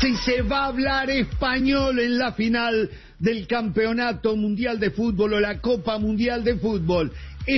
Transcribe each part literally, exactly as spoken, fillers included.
si se va a hablar español en la final del Campeonato Mundial de Fútbol o la Copa Mundial de Fútbol.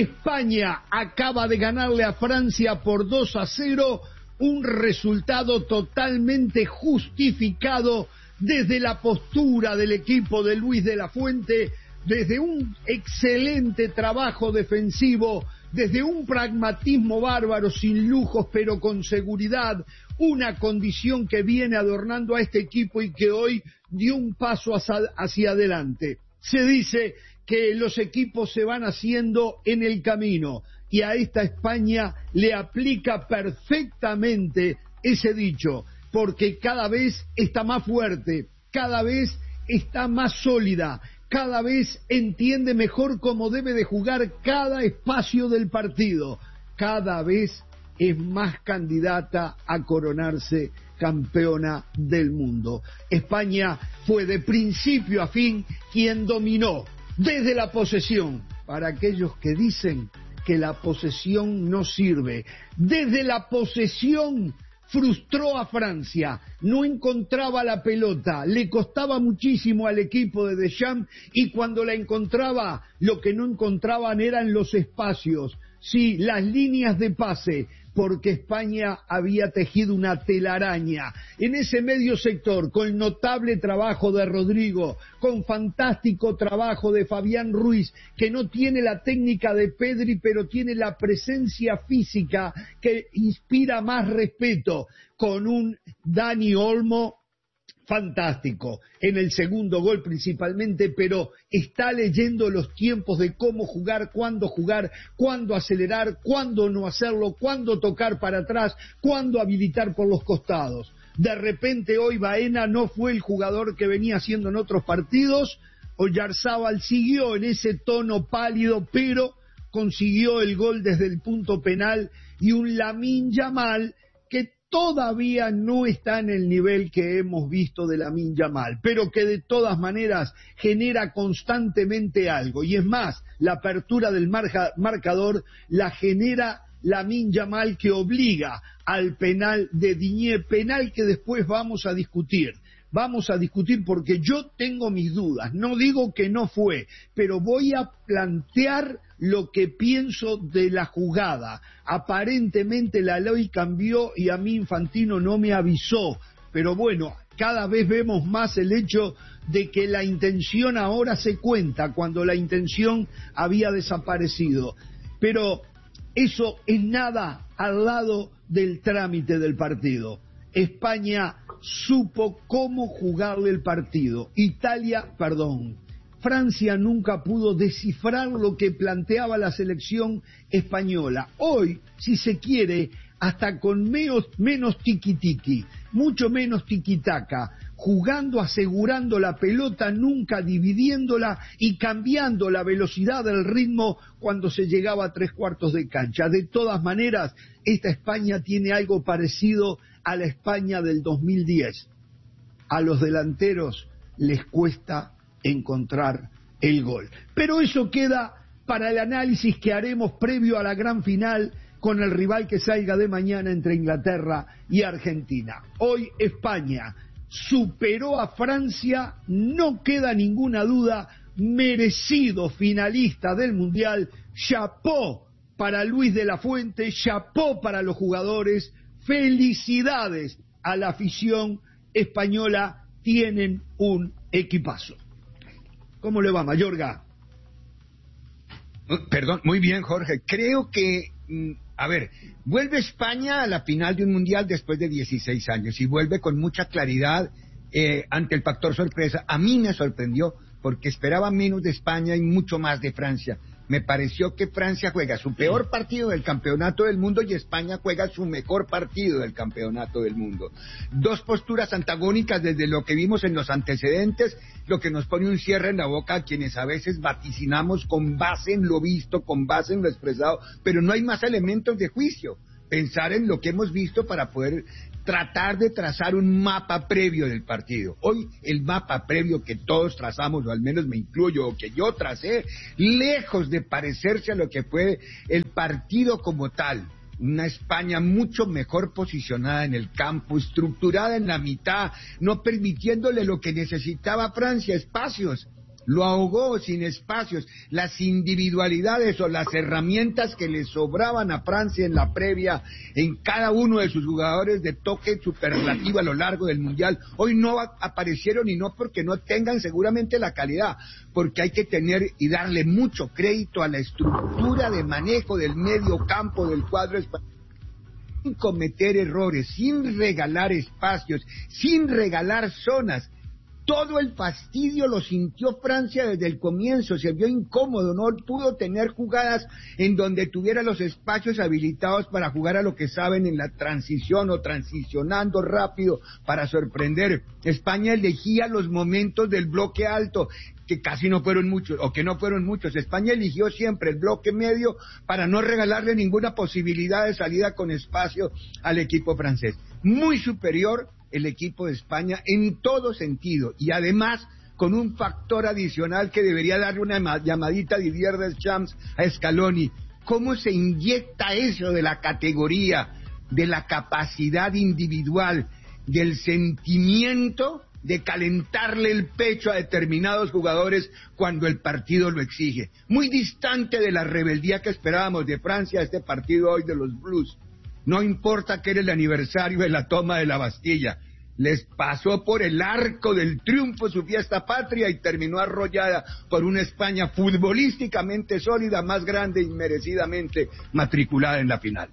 España acaba de ganarle a Francia por dos a cero, un resultado totalmente justificado desde la postura del equipo de Luis de la Fuente, desde un excelente trabajo defensivo, desde un pragmatismo bárbaro, sin lujos pero con seguridad, una condición que viene adornando a este equipo y que hoy dio un paso hacia, hacia adelante. Se dice que los equipos se van haciendo en el camino y a esta España le aplica perfectamente ese dicho, porque cada vez está más fuerte, cada vez está más sólida, cada vez entiende mejor cómo debe de jugar cada espacio del partido, cada vez es más candidata a coronarse campeona del mundo. España fue de principio a fin quien dominó desde la posesión, para aquellos que dicen que la posesión no sirve, desde la posesión frustró a Francia, no encontraba la pelota, le costaba muchísimo al equipo de Deschamps y cuando la encontraba, lo que no encontraban eran los espacios, sí, las líneas de pase, porque España había tejido una telaraña en ese medio sector, con notable trabajo de Rodrigo, con fantástico trabajo de Fabián Ruiz, que no tiene la técnica de Pedri, pero tiene la presencia física que inspira más respeto, con un Dani Olmo fantástico, en el segundo gol principalmente, pero está leyendo los tiempos de cómo jugar, cuándo jugar, cuándo acelerar, cuándo no hacerlo, cuándo tocar para atrás, cuándo habilitar por los costados. De repente hoy Baena no fue el jugador que venía haciendo en otros partidos, Oyarzábal siguió en ese tono pálido, pero consiguió el gol desde el punto penal y un Lamine Yamal que todavía no está en el nivel que hemos visto de Lamine Yamal, pero que de todas maneras genera constantemente algo. Y es más, la apertura del marca, marcador la genera Lamine Yamal, que obliga al penal de Digne, penal que después vamos a discutir. Vamos a discutir porque yo tengo mis dudas, no digo que no fue, pero voy a plantear lo que pienso de la jugada. Aparentemente la ley cambió y a mí Infantino no me avisó, pero bueno, cada vez vemos más el hecho de que la intención ahora se cuenta cuando la intención había desaparecido. Pero eso es nada al lado del trámite del partido. España supo cómo jugarle el partido. Italia, perdón, Francia nunca pudo descifrar lo que planteaba la selección española. Hoy, si se quiere, hasta con menos, menos tiki-tiki, mucho menos tiki-taka, jugando, asegurando la pelota, nunca dividiéndola y cambiando la velocidad del ritmo cuando se llegaba a tres cuartos de cancha. De todas maneras, esta España tiene algo parecido a la España del dos mil diez. A los delanteros les cuesta encontrar el gol. Pero eso queda para el análisis que haremos previo a la gran final con el rival que salga de mañana entre Inglaterra y Argentina. Hoy España superó a Francia, no queda ninguna duda, merecido finalista del Mundial. Chapó para Luis de la Fuente, chapó para los jugadores, felicidades a la afición española, tienen un equipazo. ¿Cómo le va, Mayorga? Perdón, muy bien, Jorge. Creo que, a ver, vuelve España a la final de un mundial después de dieciséis años y vuelve con mucha claridad eh, ante el factor sorpresa. A mí me sorprendió porque esperaba menos de España y mucho más de Francia. Me pareció que Francia juega su peor partido del campeonato del mundo y España juega su mejor partido del campeonato del mundo. Dos posturas antagónicas desde lo que vimos en los antecedentes, lo que nos pone un cierre en la boca a quienes a veces vaticinamos con base en lo visto, con base en lo expresado, pero no hay más elementos de juicio. Pensar en lo que hemos visto para poder tratar de trazar un mapa previo del partido. Hoy el mapa previo que todos trazamos, o al menos me incluyo, o que yo tracé, lejos de parecerse a lo que fue el partido como tal, una España mucho mejor posicionada en el campo, estructurada en la mitad, no permitiéndole lo que necesitaba Francia, espacios. Lo ahogó sin espacios. Las individualidades o las herramientas que le sobraban a Francia en la previa, en cada uno de sus jugadores de toque superlativo a lo largo del Mundial, hoy no aparecieron, y no porque no tengan seguramente la calidad, porque hay que tener y darle mucho crédito a la estructura de manejo del medio campo del cuadro español, sin cometer errores, sin regalar espacios, sin regalar zonas. Todo el fastidio lo sintió Francia desde el comienzo, se vio incómodo, no pudo tener jugadas en donde tuviera los espacios habilitados para jugar a lo que saben en la transición o transicionando rápido para sorprender. España elegía los momentos del bloque alto, que casi no fueron muchos, o que no fueron muchos. España eligió siempre el bloque medio para no regalarle ninguna posibilidad de salida con espacio al equipo francés. Muy superior el equipo de España en todo sentido, y además con un factor adicional que debería darle una llamadita a Didier Deschamps a Scaloni. ¿Cómo se inyecta eso de la categoría, de la capacidad individual, del sentimiento de calentarle el pecho a determinados jugadores cuando el partido lo exige? Muy distante de la rebeldía que esperábamos de Francia, este partido hoy de los Blues. No importa que era el aniversario de la toma de la Bastilla, les pasó por el arco del triunfo su fiesta patria y terminó arrollada por una España futbolísticamente sólida, más grande y merecidamente matriculada en la final.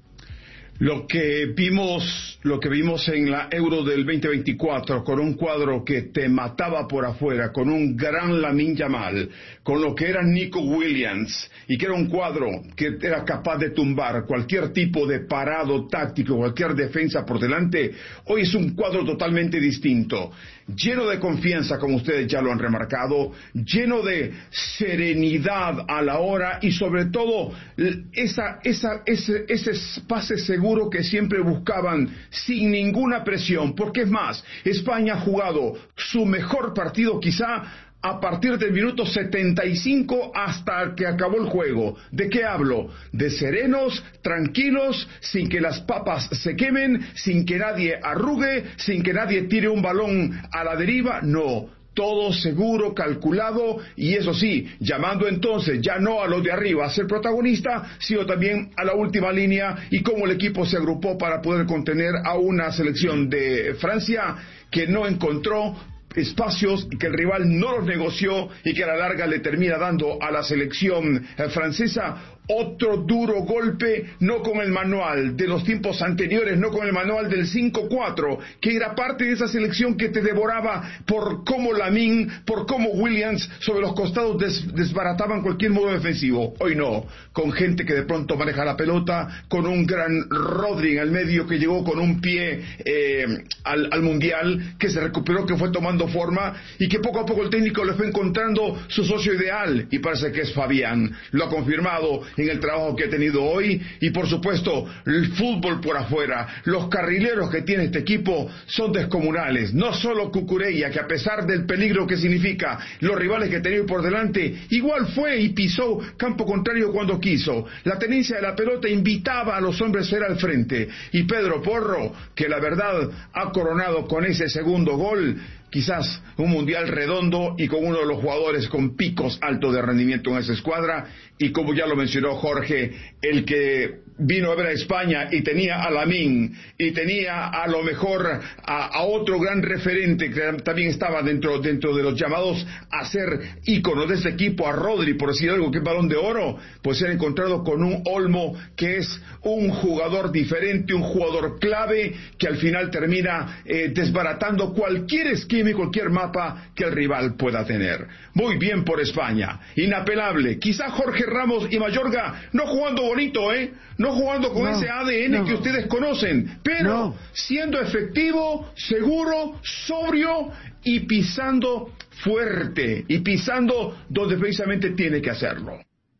Lo que vimos, lo que vimos en la Euro del veinte veinticuatro, con un cuadro que te mataba por afuera, con un gran Lamine Yamal, con lo que era Nico Williams, y que era un cuadro que era capaz de tumbar cualquier tipo de parado táctico, cualquier defensa por delante, hoy es un cuadro totalmente distinto, lleno de confianza, como ustedes ya lo han remarcado, lleno de serenidad a la hora, y sobre todo esa, esa, ese, ese pase seguro que siempre buscaban sin ninguna presión, porque es más, España ha jugado su mejor partido quizá a partir del minuto setenta y cinco hasta que acabó el juego. ¿De qué hablo? De serenos, tranquilos, sin que las papas se quemen, sin que nadie arrugue, sin que nadie tire un balón a la deriva. No, todo seguro, calculado, y eso sí, llamando entonces ya no a los de arriba a ser protagonista, sino también a la última línea, y cómo el equipo se agrupó para poder contener a una selección de Francia que no encontró espacios, que el rival no los negoció, y que a la larga le termina dando a la selección eh, francesa otro duro golpe, no con el manual de los tiempos anteriores, no con el manual del cinco cuatro, que era parte de esa selección que te devoraba por cómo Lamine, por cómo Williams sobre los costados des, desbarataban cualquier modo defensivo. Hoy no, con gente que de pronto maneja la pelota, con un gran Rodri en el medio que llegó con un pie eh, al, al Mundial, que se recuperó, que fue tomando forma, y que poco a poco el técnico le fue encontrando su socio ideal, y parece que es Fabián. Lo ha confirmado en el trabajo que ha tenido hoy, y por supuesto el fútbol por afuera, los carrileros que tiene este equipo son descomunales. No solo Cucurella, que a pesar del peligro que significa los rivales que tenía por delante, igual fue y pisó campo contrario cuando quiso. La tenencia de la pelota invitaba a los hombres a ir al frente, y Pedro Porro, que la verdad ha coronado con ese segundo gol quizás un mundial redondo, y con uno de los jugadores con picos altos de rendimiento en esa escuadra, y como ya lo mencionó Jorge, el que vino a ver a España y tenía a Lamine, y tenía a lo mejor a, a otro gran referente que también estaba dentro, dentro de los llamados a ser ícono de ese equipo, a Rodri, por decir algo, que es Balón de Oro, pues se ha encontrado con un Olmo que es un jugador diferente, un jugador clave, que al final termina eh, desbaratando cualquier esquema y cualquier mapa que el rival pueda tener. Muy bien por España, inapelable. Quizá Jorge Ramos y Mayorga no jugando bonito, ¿eh? No jugando con no, ese A D N no. que ustedes conocen, pero no. siendo efectivo, seguro, sobrio y pisando fuerte, y pisando donde precisamente tiene que hacerlo.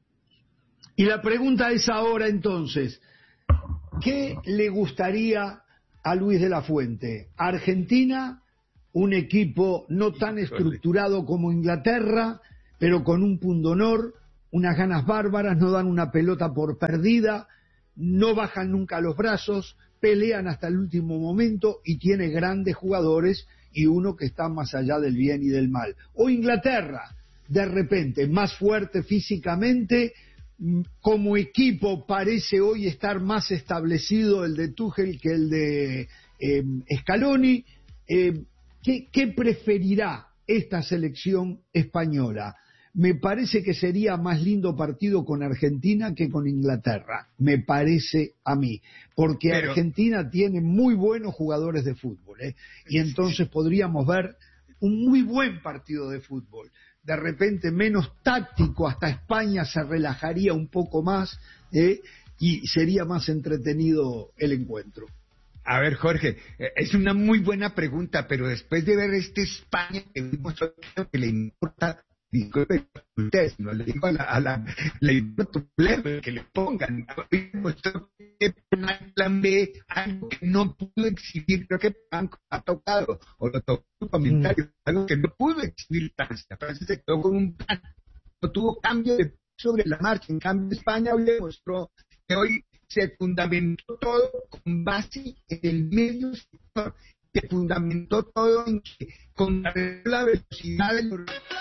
Y la pregunta es ahora entonces, ¿qué le gustaría a Luis de la Fuente? ¿Argentina? Un equipo no tan estructurado como Inglaterra, pero con un pundonor, unas ganas bárbaras, no dan una pelota por perdida, no bajan nunca los brazos, pelean hasta el último momento y tiene grandes jugadores y uno que está más allá del bien y del mal. O Inglaterra, de repente, más fuerte físicamente, como equipo parece hoy estar más establecido el de Tuchel que el de eh, Scaloni. Eh, ¿qué, ¿Qué preferirá esta selección española? Me parece que sería más lindo partido con Argentina que con Inglaterra, me parece a mí, porque Pero... Argentina tiene muy buenos jugadores de fútbol, ¿eh? Y entonces podríamos ver un muy buen partido de fútbol. De repente menos táctico, hasta España se relajaría un poco más, ¿eh? Y sería más entretenido el encuentro. A ver, Jorge, es una muy buena pregunta, pero después de ver este España que vimos hoy, creo que le importa, disculpe ustedes, no le digo a la, a la le importa que le pongan, que plan B, algo que no pudo exhibir, creo que Franco ha tocado, o lo tocó en su comentario, mm. algo que no pudo exhibir Francia, Francia se quedó con un plan, no tuvo cambio de sobre la marcha, en cambio España le mostró que hoy se fundamentó todo con base en el medio sector, se fundamentó todo en que con la velocidad de los